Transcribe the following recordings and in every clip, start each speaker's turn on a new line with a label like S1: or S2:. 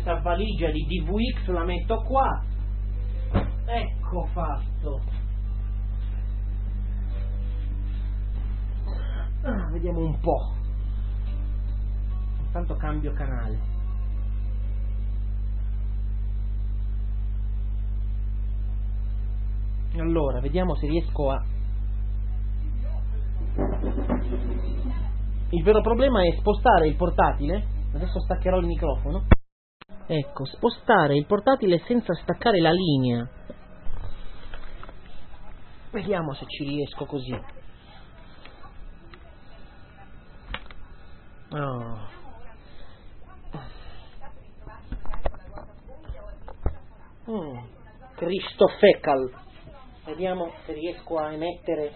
S1: questa valigia di DVX, la metto qua. Ecco fatto. Vediamo un po'. Intanto cambio canale. Allora, vediamo se riesco a... Il vero problema è spostare il portatile. Adesso staccherò il microfono. Ecco, spostare il portatile senza staccare la linea. Vediamo se ci riesco così. Oh. Cristo fecal. Vediamo se riesco a emettere.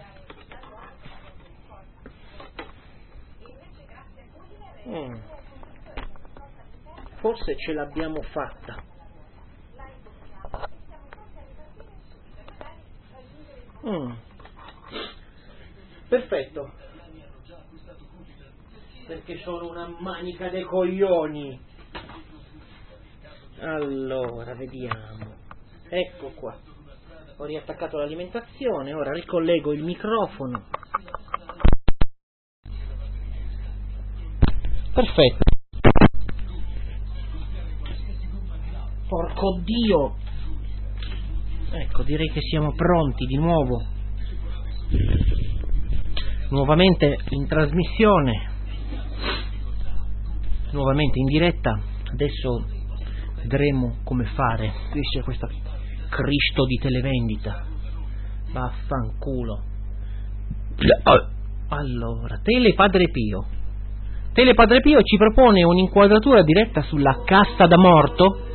S1: Forse ce l'abbiamo fatta. Perfetto. Perché sono una manica dei coglioni. Allora, vediamo. Ecco qua. Ho riattaccato l'alimentazione, ora ricollego il microfono. Perfetto. Porco Dio. Ecco, direi che siamo pronti di nuovo. Nuovamente in trasmissione. Nuovamente in diretta. Adesso vedremo come fare. Qui c'è questa Cristo di televendita. Vaffanculo. Allora, Telepadre Pio. Telepadre Pio ci propone un'inquadratura diretta sulla casta da morto